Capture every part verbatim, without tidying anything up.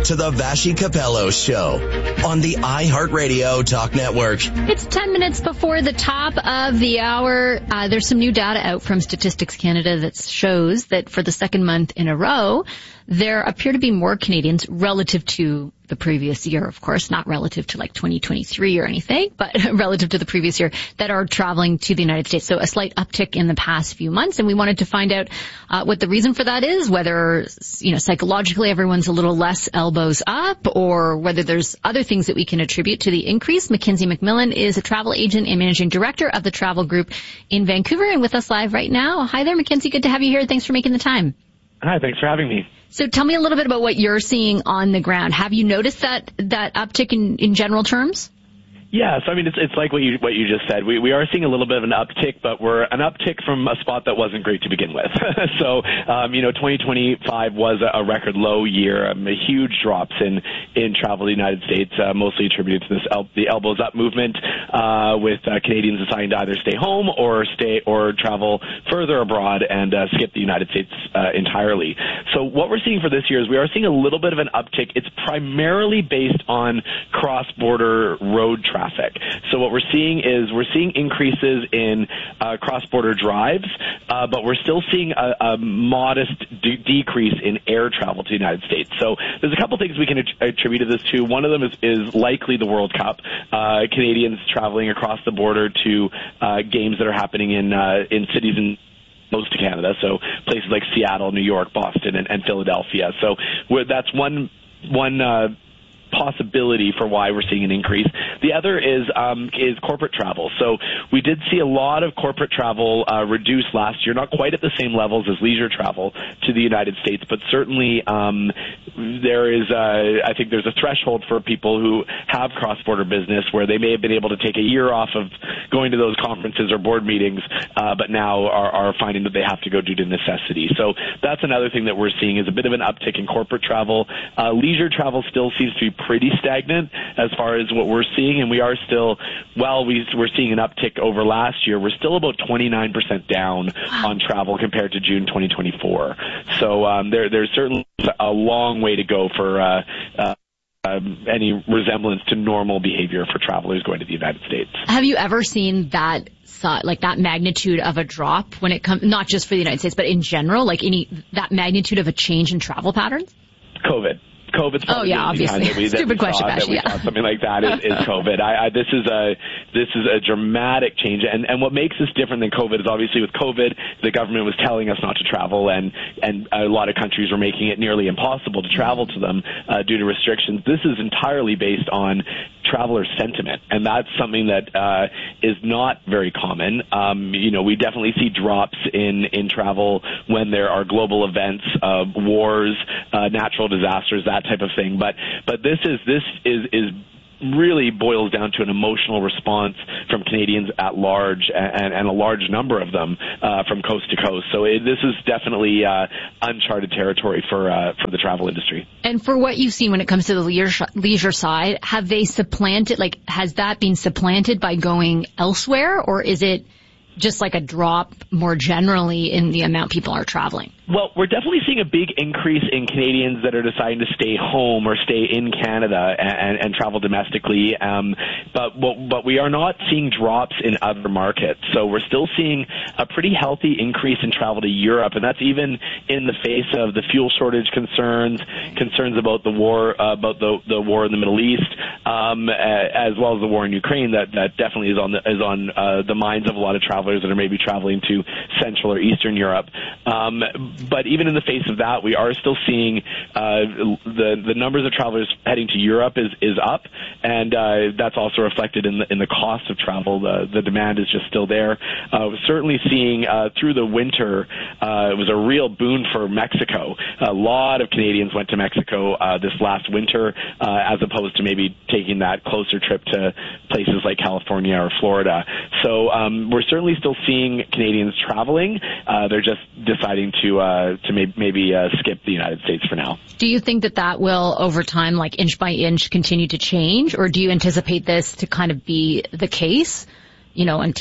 to the Vashi Capello Show on the iHeartRadio Talk Network. It's ten minutes before the top of the hour. Uh, there's some new data out from Statistics Canada that shows that for the second month in a row, there appear to be more Canadians relative to the previous year, of course, not relative to like twenty twenty-three or anything, but relative to the previous year, that are traveling to the United States. So a slight uptick in the past few months. And we wanted to find out uh, what the reason for that is, whether, you know, psychologically everyone's a little less elbows up, or whether there's other things that we can attribute to the increase. Mackenzie McMillan is a travel agent and managing director of the Travel Group in Vancouver and with us live right now. Hi there, Mackenzie. Good to have you here. Thanks for making the time. Hi, thanks for having me. So tell me a little bit about what you're seeing on the ground. Have you noticed that that uptick in, in general terms? Yeah, so I mean, it's it's like what you what you just said. We we are seeing a little bit of an uptick, but we're an uptick from a spot that wasn't great to begin with. so, um, you know, twenty twenty-five was a, a record low year, um, huge drops in in travel to the United States, uh, mostly attributed to this el- the elbows up movement, uh, with uh, Canadians deciding to either stay home or stay or travel further abroad and uh, skip the United States uh, entirely. So, what we're seeing for this year is we are seeing a little bit of an uptick. It's primarily based on cross-border road traffic. Traffic. So what we're seeing is we're seeing increases in uh, cross-border drives, uh, but we're still seeing a, a modest de- decrease in air travel to the United States. So there's a couple things we can att- attribute this to. One of them is, is likely the World Cup. Uh, Canadians traveling across the border to uh, games that are happening in uh, in cities in most of Canada, so places like Seattle, New York, Boston, and, and Philadelphia. So we're, that's one one. Uh, possibility for why we're seeing an increase. The other is um, is corporate travel. So we did see a lot of corporate travel uh, reduce last year, not quite at the same levels as leisure travel to the United States, but certainly um, there is, uh, I think there's a threshold for people who have cross-border business where they may have been able to take a year off of going to those conferences or board meetings, uh, but now are, are finding that they have to go due to necessity. So that's another thing that we're seeing is a bit of an uptick in corporate travel. Uh, leisure travel still seems to be pretty stagnant as far as what we're seeing, and we are still, while we, we're seeing an uptick over last year, we're still about twenty-nine percent down on travel compared to June twenty twenty-four. So um, there, there's certainly a long way to go for uh, uh, um, any resemblance to normal behavior for travelers going to the United States. Have you ever seen that, like that magnitude of a drop when it comes, not just for the United States, but in general, like any that magnitude of a change in travel patterns? COVID. COVID's probably oh yeah, obviously. That we, that Stupid we question, saw, Bash, that we yeah. saw something like that is, is COVID. I, I, this is a this is a dramatic change, and and what makes this different than COVID is obviously with COVID, the government was telling us not to travel, and and a lot of countries were making it nearly impossible to travel to them uh, due to restrictions. This is entirely based on traveler sentiment, and that's something that uh, is not very common. Um, you know, we definitely see drops in in travel when there are global events, uh, wars, uh, natural disasters, that type of thing. But but this is this is is really boils down to an emotional response from Canadians at large, and, and a large number of them uh, from coast to coast. So it, this is definitely uh, uncharted territory for uh, for the travel industry. And for what you've seen when it comes to the leisure, leisure side, have they supplanted, like, has that been supplanted by going elsewhere, or is it just like a drop more generally in the amount people are traveling? Well, we're definitely seeing a big increase in Canadians that are deciding to stay home or stay in Canada and, and travel domestically. Um, but but we are not seeing drops in other markets. So we're still seeing a pretty healthy increase in travel to Europe, and that's even in the face of the fuel shortage concerns, concerns about the war, uh, about the the war in the Middle East, um, as well as the war in Ukraine. That that definitely is on the is on uh, the minds of a lot of travelers that are maybe traveling to Central or Eastern Europe. Um, But even in the face of that, we are still seeing uh, the the numbers of travelers heading to Europe is is up, and uh, that's also reflected in the in the cost of travel. The the demand is just still there. Uh, we're certainly seeing uh, through the winter, uh, it was a real boon for Mexico. A lot of Canadians went to Mexico uh, this last winter, uh, as opposed to maybe taking that closer trip to places like California or Florida. So um, we're certainly still seeing Canadians traveling. Uh, they're just deciding to uh, to maybe, maybe uh, skip the United States for now. Do you think that that will, over time, like inch by inch, continue to change, or do you anticipate this to kind of be the case, you know, until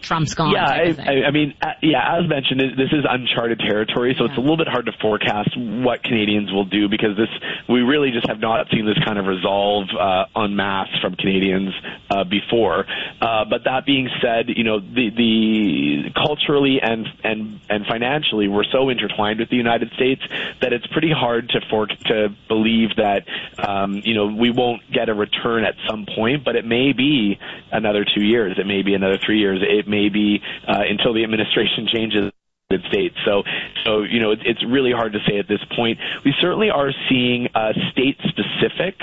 Trump's gone. Yeah, I, I, I mean, uh, yeah, as mentioned, this is uncharted territory, so yeah. It's a little bit hard to forecast what Canadians will do because this we really just have not seen this kind of resolve uh, en masse from Canadians uh, before. Uh, but that being said, you know, the, the culturally and and and financially, we're so intertwined with the United States that it's pretty hard to for, to believe that um, you know we won't get a return at some point. But it may be another two years. It may be another three years. It may be uh, until the administration changes the States. So, so you know, it's, it's really hard to say at this point. We certainly are seeing uh, state-specific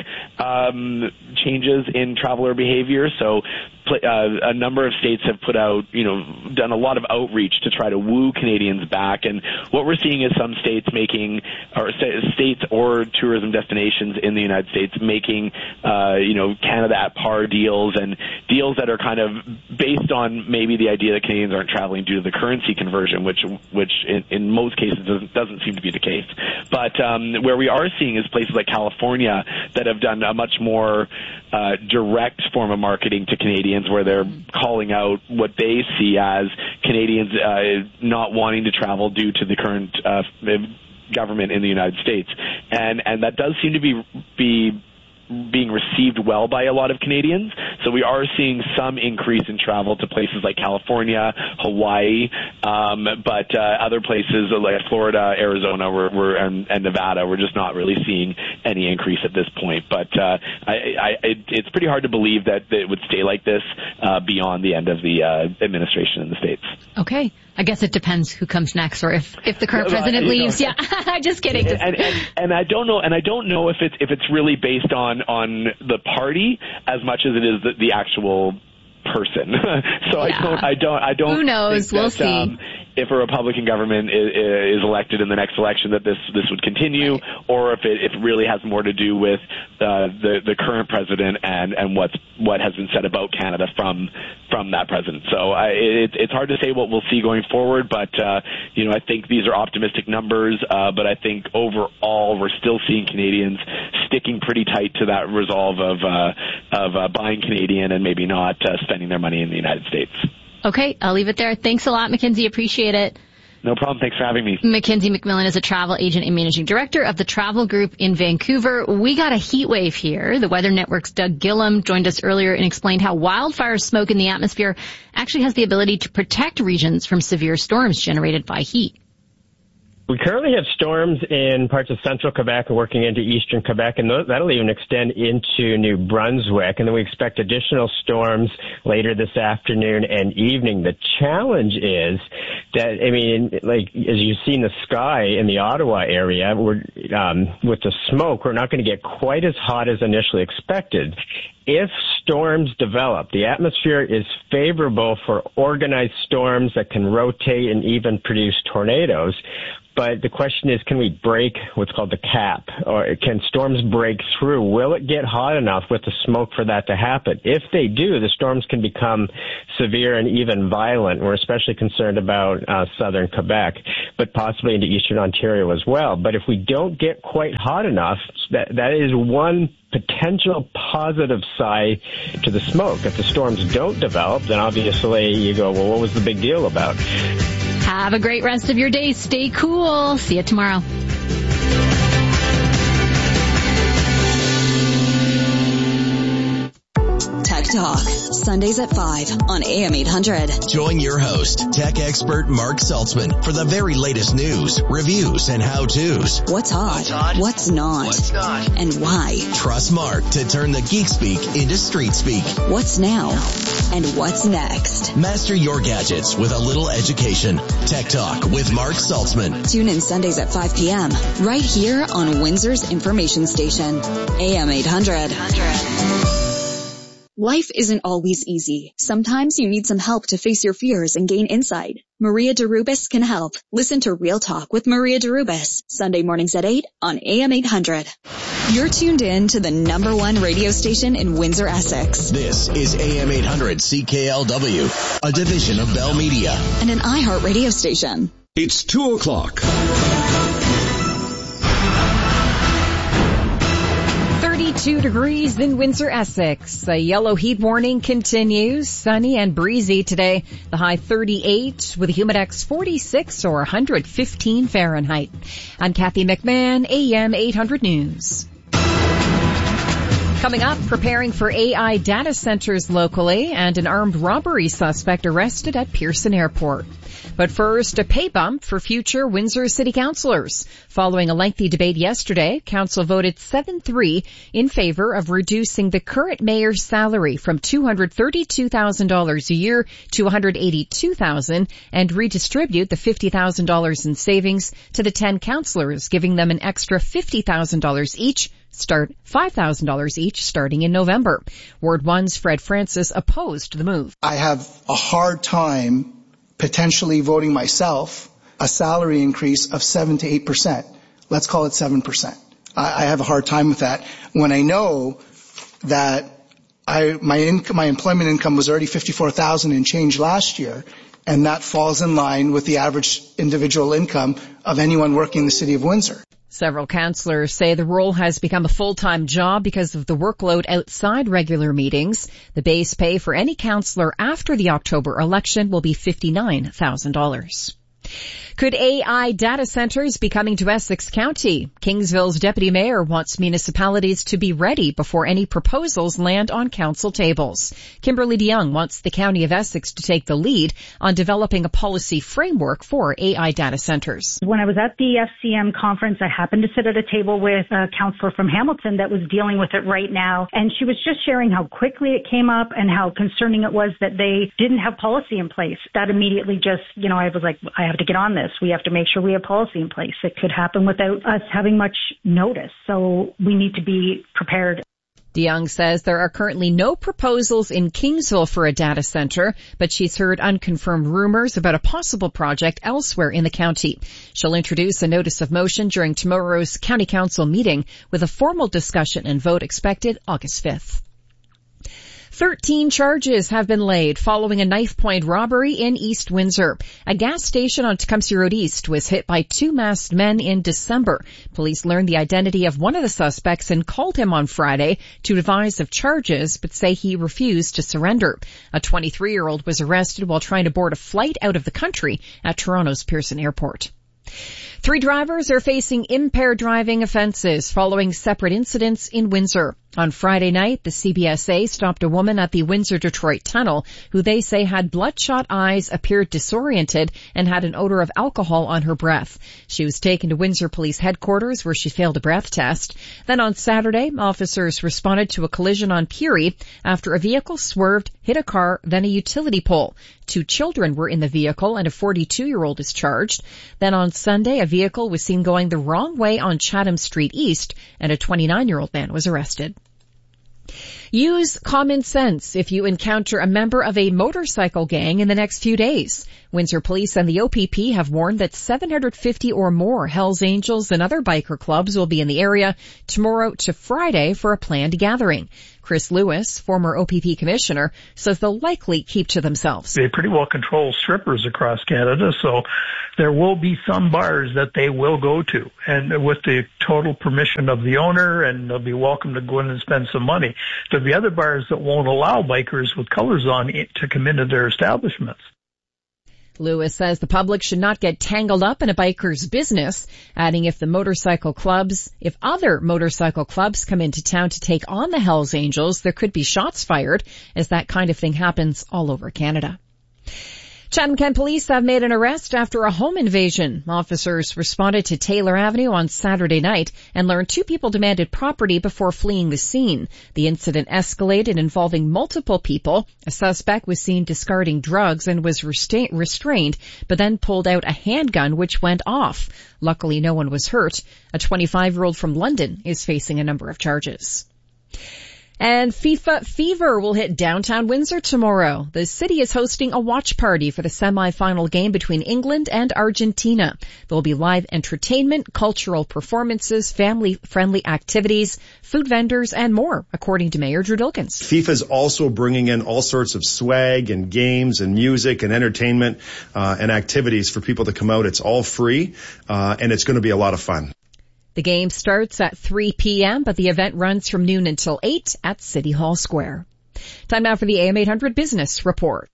um, changes in traveler behavior. So, uh, a number of states have put out, you know, done a lot of outreach to try to woo Canadians back. And what we're seeing is some states making, or states or tourism destinations in the United States making, uh, you know, Canada at par deals and deals that are kind of based on maybe the idea that Canadians aren't traveling due to the currency conversion, which which in, in most cases doesn't, doesn't seem to be the case. But um, where we are seeing is places like California that have done a much more uh, direct form of marketing to Canadians, where they're calling out what they see as Canadians uh, not wanting to travel due to the current uh, government in the United States, and and that does seem to be be. being received well by a lot of Canadians. So we are seeing some increase in travel to places like California, Hawaii, um, but uh, other places like Florida, Arizona, we're, we're, and, and Nevada, we're just not really seeing any increase at this point. But uh, I, I, it's pretty hard to believe that it would stay like this uh, beyond the end of the uh, administration in the States. Okay. I guess it depends who comes next, or if, if the current president uh, leaves. Know, yeah, just kidding. And, and, and I don't know, and I don't know if it's if it's really based on on the party as much as it is the, the actual person. so yeah. I don't, I don't, I don't. Who knows? We'll that, see. Um, if a Republican government is, is elected in the next election, that this this would continue, right. or if it, if it really has more to do with uh, the the current president and and what's what has been said about Canada from from that president. So I, it, it's hard to say what we'll see going forward, but uh, you know I think these are optimistic numbers. Uh, but I think overall we're still seeing Canadians sticking pretty tight to that resolve of uh, of uh, buying Canadian and maybe not uh, spending their money in the United States. Okay, I'll leave it there. Thanks a lot, Mackenzie. Appreciate it. No problem. Thanks for having me. Mackenzie McMillan is a travel agent and managing director of the Travel Group in Vancouver. We got a heat wave here. The Weather Network's Doug Gillum joined us earlier and explained how wildfire smoke in the atmosphere actually has the ability to protect regions from severe storms generated by heat. We currently have storms in parts of central Quebec and working into eastern Quebec, and that'll even extend into New Brunswick. And then we expect additional storms later this afternoon and evening. The challenge is that, I mean, like, as you see in the sky in the Ottawa area, we're, um, with the smoke, we're not going to get quite as hot as initially expected. If storms develop, the atmosphere is favorable for organized storms that can rotate and even produce tornadoes. But the question is, can we break what's called the cap? Or can storms break through? Will it get hot enough with the smoke for that to happen? If they do, the storms can become severe and even violent. We're especially concerned about uh, southern Quebec, but possibly into eastern Ontario as well. But if we don't get quite hot enough, that that is one potential positive side to the smoke. If the storms don't develop, then obviously you go, well, what was the big deal about? Have a great rest of your day. Stay cool. See you tomorrow. Tech Talk, Sundays at five on A M eight hundred. Join your host, tech expert Mark Saltzman, for the very latest news, reviews, and how-tos. What's hot? What's, hot? What's not? What's not? And why? Trust Mark to turn the geek speak into street speak. What's now? And what's next? Master your gadgets with a little education. Tech Talk with Mark Saltzman. Tune in Sundays at five p.m. right here on Windsor's information station, A M eight hundred. Life isn't always easy. Sometimes you need some help to face your fears and gain insight. Maria Derubis can help. Listen to Real Talk with Maria Derubis, Sunday mornings at eight on A M eight hundred. You're tuned in to the number one radio station in Windsor, Essex. This is A M eight hundred C K L W, a division of Bell Media. And an iHeart radio station. It's two o'clock. thirty-two degrees in Windsor, Essex. A yellow heat warning continues. Sunny and breezy today. The high thirty-eight with a humidex forty-six or one hundred fifteen Fahrenheit. I'm Kathy McMahon, A M eight hundred News. Coming up, preparing for A I data centers locally and an armed robbery suspect arrested at Pearson Airport. But first, a pay bump for future Windsor City Councillors. Following a lengthy debate yesterday, Council voted seven three in favor of reducing the current mayor's salary from two hundred thirty-two thousand dollars a year to one hundred eighty-two thousand dollars and redistribute the fifty thousand dollars in savings to the ten councillors, giving them an extra fifty thousand dollars each. Start five thousand dollars each starting in November. Ward one's Fred Francis opposed the move. I have a hard time potentially voting myself a salary increase of seven to eight percent. Let's call it seven percent. I, I have a hard time with that when I know that I, my income, my employment income was already fifty-four thousand and change last year, and that falls in line with the average individual income of anyone working in the City of Windsor. Several councillors say the role has become a full-time job because of the workload outside regular meetings. The base pay for any councillor after the October election will be fifty-nine thousand dollars. Could A I data centers be coming to Essex County? Kingsville's deputy mayor wants municipalities to be ready before any proposals land on council tables. Kimberly DeYoung wants the County of Essex to take the lead on developing a policy framework for A I data centers. When I was at the F C M conference, I happened to sit at a table with a councillor from Hamilton that was dealing with it right now, and she was just sharing how quickly it came up and how concerning it was that they didn't have policy in place. That immediately just, you know, I was like, I have to get on this. We have to make sure we have policy in place. It could happen without us having much notice, so we need to be prepared. DeYoung says there are currently no proposals in Kingsville for a data center, but she's heard unconfirmed rumors about a possible project elsewhere in the county. She'll introduce a notice of motion during tomorrow's County Council meeting with a formal discussion and vote expected August fifth. Thirteen charges have been laid following a knife-point robbery in East Windsor. A gas station on Tecumseh Road East was hit by two masked men in December. Police learned the identity of one of the suspects and called him on Friday to advise of charges, but say he refused to surrender. A twenty-three-year-old was arrested while trying to board a flight out of the country at Toronto's Pearson Airport. Three drivers are facing impaired driving offenses following separate incidents in Windsor. On Friday night, the C B S A stopped a woman at the Windsor-Detroit Tunnel who they say had bloodshot eyes, appeared disoriented, and had an odor of alcohol on her breath. She was taken to Windsor Police Headquarters where she failed a breath test. Then on Saturday, officers responded to a collision on Peary after a vehicle swerved, hit a car, then a utility pole. Two children were in the vehicle and a forty-two-year-old is charged. Then on Sunday, a vehicle was seen going the wrong way on Chatham Street East and a twenty-nine-year-old man was arrested. Use common sense if you encounter a member of a motorcycle gang in the next few days. Windsor Police and the O P P have warned that seven hundred fifty or more Hells Angels and other biker clubs will be in the area tomorrow to Friday for a planned gathering. Chris Lewis, former O P P commissioner, says they'll likely keep to themselves. They pretty well control strippers across Canada, so there will be some bars that they will go to, and with the total permission of the owner, and they'll be welcome to go in and spend some money. There'll be other bars that won't allow bikers with colors on to come into their establishments. Lewis says the public should not get tangled up in a biker's business, adding if the motorcycle clubs, if other motorcycle clubs come into town to take on the Hells Angels, there could be shots fired, as that kind of thing happens all over Canada. Chatham-Kent police have made an arrest after a home invasion. Officers responded to Taylor Avenue on Saturday night and learned two people demanded property before fleeing the scene. The incident escalated, involving multiple people. A suspect was seen discarding drugs and was restain- restrained, but then pulled out a handgun which went off. Luckily, no one was hurt. A twenty-five-year-old from London is facing a number of charges. And FIFA fever will hit downtown Windsor tomorrow. The city is hosting a watch party for the semi-final game between England and Argentina. There will be live entertainment, cultural performances, family-friendly activities, food vendors, and more, according to Mayor Drew Dilkens. FIFA's also bringing in all sorts of swag and games and music and entertainment uh, and activities for people to come out. It's all free, uh, and it's going to be a lot of fun. The game starts at three p.m., but the event runs from noon until eight at City Hall Square. Time now for the A M eight hundred Business Report.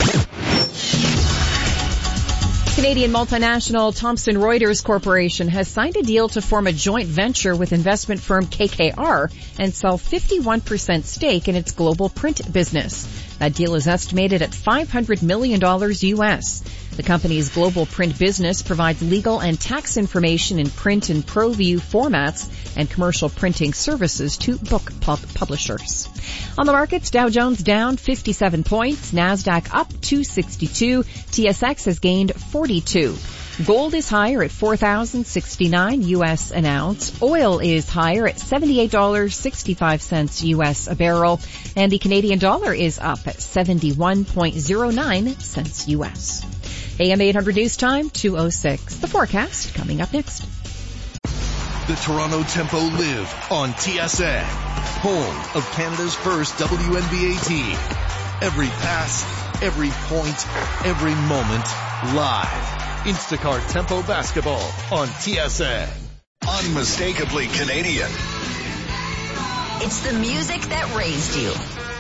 Canadian multinational Thomson Reuters Corporation has signed a deal to form a joint venture with investment firm K K R and sell fifty-one percent stake in its global print business. That deal is estimated at five hundred million dollars U S. The company's global print business provides legal and tax information in print and ProView formats and commercial printing services to book pub- publishers. On the markets, Dow Jones down fifty-seven points, NASDAQ up two sixty-two, T S X has gained forty-two. Gold is higher at four thousand sixty-nine U S an ounce. Oil is higher at seventy-eight dollars and sixty-five cents U S a barrel. And the Canadian dollar is up at seventy-one point zero nine cents U S. A M eight hundred News Time, two oh six. The forecast coming up next. The Toronto Tempo live on T S N, home of Canada's first W N B A team. Every pass, every point, every moment, live. Instacart Tempo Basketball on T S N. Unmistakably Canadian. It's the music that raised you.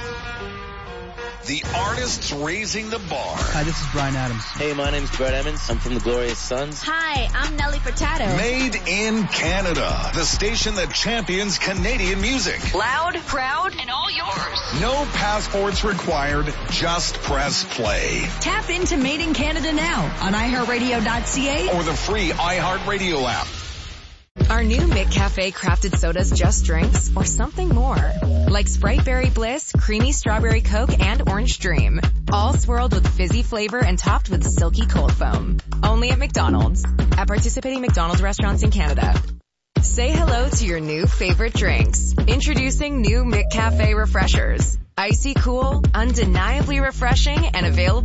The artists raising the bar. Hi, this is Bryan Adams. Hey, my name's Brett Emmons. I'm from the Glorious Sons. Hi, I'm Nelly Furtado. Made in Canada, the station that champions Canadian music. Loud, proud, and all yours. No passports required, just press play. Tap into Made in Canada now on i heart radio dot c a or the free iHeartRadio app. Are new McCafe crafted sodas just drinks or something more? Like Sprite Berry Bliss, Creamy Strawberry Coke, and Orange Dream. All swirled with fizzy flavor and topped with silky cold foam. Only at McDonald's. At participating McDonald's restaurants in Canada. Say hello to your new favorite drinks. Introducing new McCafe Refreshers. Icy cool, undeniably refreshing, and available